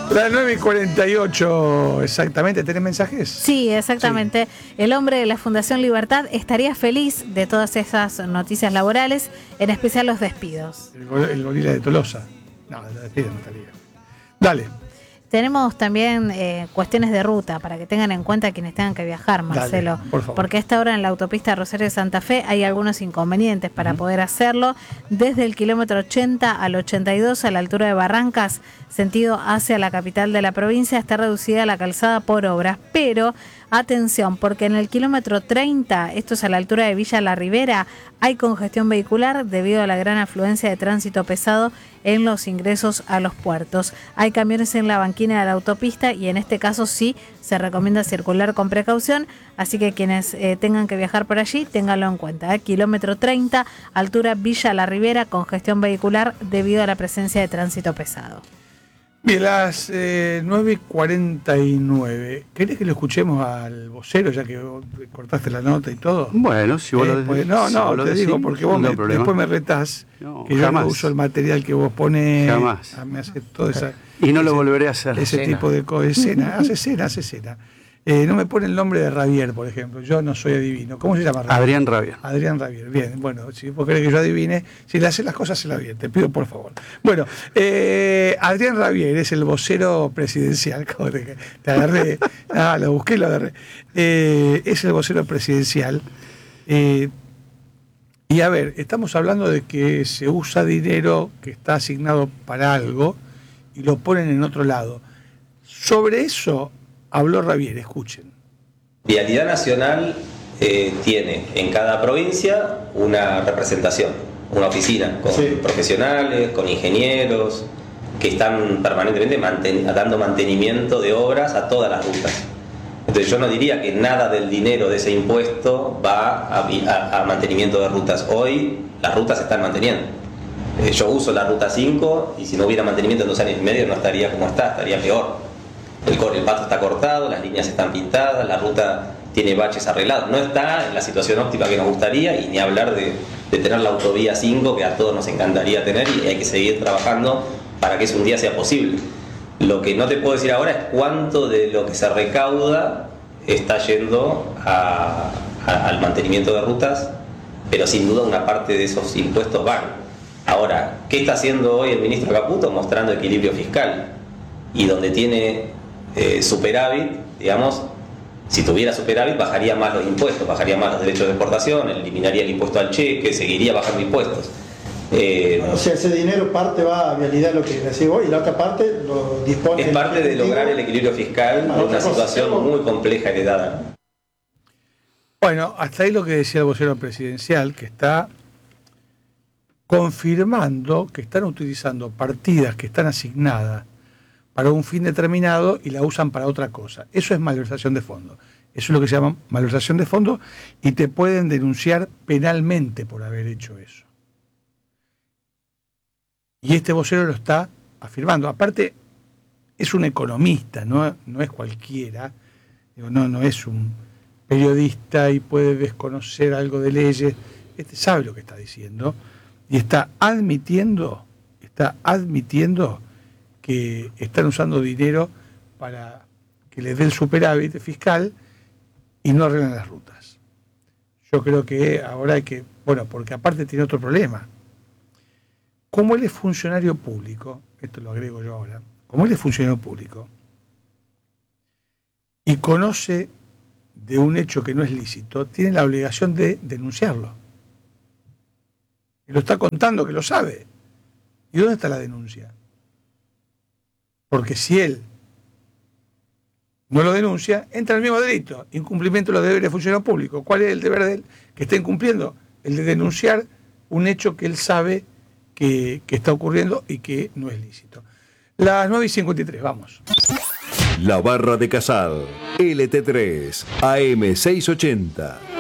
Las 9:48 exactamente. ¿Tenés mensajes? Sí, exactamente. Sí. El hombre de la Fundación Libertad estaría feliz de todas esas noticias laborales, en especial los despidos. El gorila de Tolosa. No, los despidos no estaría. Dale. Tenemos también cuestiones de ruta para que tengan en cuenta quienes tengan que viajar, Marcelo. Dale, por favor. Porque a esta hora en la autopista Rosario de Santa Fe hay algunos inconvenientes para poder hacerlo. Desde el kilómetro 80 al 82, a la altura de Barrancas, sentido hacia la capital de la provincia, está reducida la calzada por obras. Pero atención, porque en el kilómetro 30, esto es a la altura de Villa La Ribera, hay congestión vehicular debido a la gran afluencia de tránsito pesado en los ingresos a los puertos. Hay camiones en la banquina de la autopista y en este caso sí se recomienda circular con precaución, así que quienes tengan que viajar por allí, ténganlo en cuenta. Kilómetro 30, altura Villa La Ribera, congestión vehicular debido a la presencia de tránsito pesado. Bien, las 9:49. ¿Querés que lo escuchemos al vocero, ya que vos cortaste la nota y todo? Bueno, si vos lo decís. No, te digo, porque vos después me retás, que jamás. Yo no uso el material que vos ponés. Jamás. Me hace todo esa... Y no lo volveré a hacer. Ese tipo de escena. Hace escena. No me pone el nombre de Ravier, por ejemplo. Yo no soy adivino. ¿Cómo se llama Ravier? Adrián Ravier. Adrián Ravier. Bien, bueno, si vos querés que yo adivine, si le haces las cosas, se las bien. Te pido por favor. Bueno, Adrián Ravier es el vocero presidencial. Te agarré. Lo busqué y lo agarré. Es el vocero presidencial. Y a ver, estamos hablando de que se usa dinero que está asignado para algo y lo ponen en otro lado. Sobre eso habló Ravier, escuchen. Vialidad Nacional tiene en cada provincia una representación, una oficina con profesionales, con ingenieros, que están permanentemente dando mantenimiento de obras a todas las rutas. Entonces yo no diría que nada del dinero de ese impuesto va a mantenimiento de rutas. Hoy las rutas se están manteniendo. Yo uso la ruta 5 y si no hubiera mantenimiento en 2 años y medio no estaría como está, estaría peor. El pasto está cortado, las líneas están pintadas, la ruta tiene baches arreglados. No está en la situación óptima que nos gustaría y ni hablar de tener la autovía 5 que a todos nos encantaría tener y hay que seguir trabajando para que eso un día sea posible. Lo que no te puedo decir ahora es cuánto de lo que se recauda está yendo al mantenimiento de rutas, pero sin duda una parte de esos impuestos van. Ahora, ¿qué está haciendo hoy el ministro Caputo? Mostrando equilibrio fiscal. Y donde tiene superávit, digamos, si tuviera superávit bajaría más los impuestos, bajaría más los derechos de exportación, eliminaría el impuesto al cheque, seguiría bajando impuestos. O sea, ese dinero parte va a vialidad, lo que recibe hoy, y la otra parte lo dispone. Es parte de lograr el equilibrio fiscal de una situación muy compleja heredada. Bueno, hasta ahí lo que decía el vocero presidencial, que está confirmando que están utilizando partidas que están asignadas para un fin determinado y la usan para otra cosa. Eso es malversación de fondos. Eso es lo que se llama malversación de fondos y te pueden denunciar penalmente por haber hecho eso. Y este vocero lo está afirmando. Aparte, es un economista, no es cualquiera. No es un periodista y puede desconocer algo de leyes. Este sabe lo que está diciendo y está admitiendo que están usando dinero para que les den superávit fiscal y no arreglan las rutas. Yo creo que ahora hay que, porque aparte tiene otro problema. Como él es funcionario público, esto lo agrego yo ahora, como él es funcionario público y conoce de un hecho que no es lícito, tiene la obligación de denunciarlo. Y lo está contando que lo sabe. ¿Y dónde está la denuncia? Porque si él no lo denuncia, entra en el mismo delito, incumplimiento de los deberes de funcionario público. ¿Cuál es el deber de él que está incumpliendo? El de denunciar un hecho que él sabe que está ocurriendo y que no es lícito. Las 9:53, vamos. La Barra de Casal, LT3, AM680.